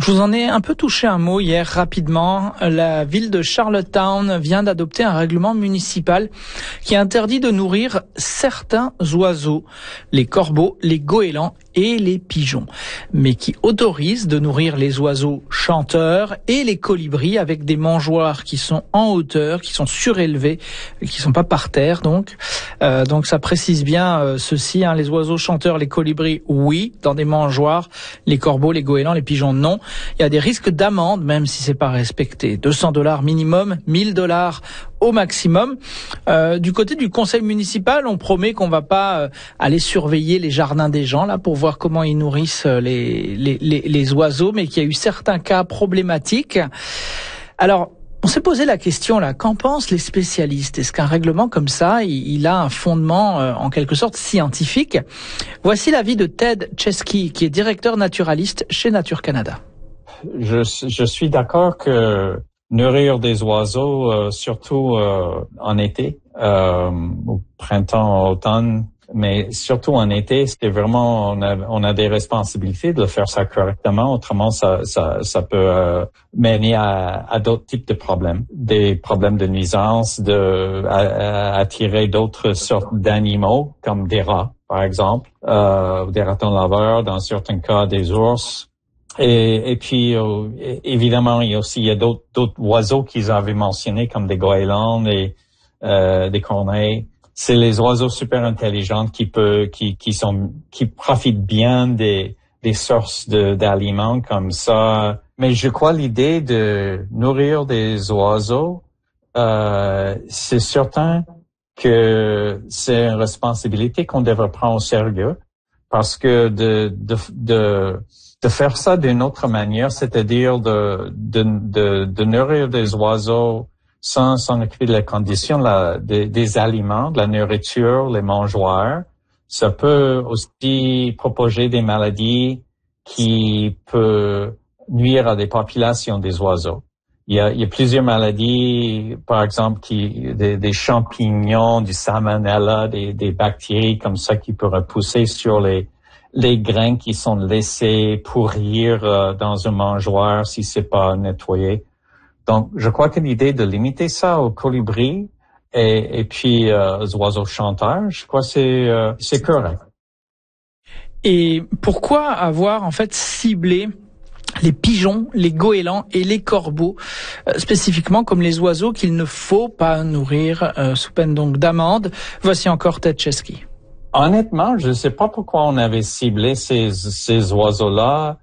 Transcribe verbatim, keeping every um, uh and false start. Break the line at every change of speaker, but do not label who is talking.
Je vous en ai un peu touché un mot hier rapidement. La ville de Charlottetown vient d'adopter un règlement municipal qui interdit de nourrir certains oiseaux, les corbeaux, les goélands et les pigeons, mais qui autorise de nourrir les oiseaux chanteurs et les colibris avec des mangeoires qui sont en hauteur, qui sont surélevés, qui sont pas par terre donc. Euh, donc ça précise bien euh, ceci, hein, les oiseaux chanteurs, les colibris, oui, dans des mangeoires, les corbeaux, les goélands, les pigeons, non. Il y a des risques d'amende même si c'est pas respecté. deux cents dollars minimum, mille dollars au maximum. Euh, du côté du conseil municipal, on promet qu'on va pas euh, aller surveiller les jardins des gens là pour voir comment ils nourrissent les, les, les, les oiseaux, mais qu'il y a eu certains cas problématiques. Alors, on s'est posé la question là, qu'en pensent les spécialistes? Est-ce qu'un règlement comme ça, il, il a un fondement euh, en quelque sorte scientifique? Voici l'avis de Ted Chesky, qui est directeur naturaliste chez Nature Canada.
Je, je suis d'accord que nourrir des oiseaux, euh, surtout euh, en été, euh, au printemps, automne, mais surtout en été, c'est vraiment on a on a des responsabilités de faire ça correctement. Autrement, ça ça ça peut euh, mener à, à d'autres types de problèmes, des problèmes de nuisance, de à, à attirer d'autres sortes d'animaux comme des rats, par exemple, euh, des ratons laveurs, dans certains cas des ours. Et, et puis, euh, évidemment, il y a aussi il y a d'autres, d'autres oiseaux qu'ils avaient mentionnés, comme des goélands et euh, des corneilles. C'est les oiseaux super intelligents qui peut, qui, qui sont, qui profitent bien des, des sources de, d'aliments comme ça. Mais je crois l'idée de nourrir des oiseaux, euh, c'est certain que c'est une responsabilité qu'on devrait prendre au sérieux, parce que de, de, de de faire ça d'une autre manière, c'est-à-dire de, de, de, de nourrir des oiseaux sans s'en occuper de la condition la, des, des aliments, de la nourriture, les mangeoires, ça peut aussi propager des maladies qui peuvent nuire à des populations des oiseaux. Il y a, il y a plusieurs maladies, par exemple, qui, des, des champignons, du salmonella, des, des bactéries comme ça qui pourraient pousser sur les les grains qui sont laissés pourrir euh, dans un mangeoire si c'est pas nettoyé. Donc, je crois que l'idée de limiter ça aux colibris et, et puis euh, aux oiseaux chanteurs, je crois que c'est euh, c'est correct.
Et pourquoi avoir en fait ciblé les pigeons, les goélands et les corbeaux, euh, spécifiquement comme les oiseaux qu'il ne faut pas nourrir euh, sous peine donc d'amende? Voici encore Ted Chesky.
Honnêtement, je ne sais pas pourquoi on avait ciblé ces, ces oiseaux-là.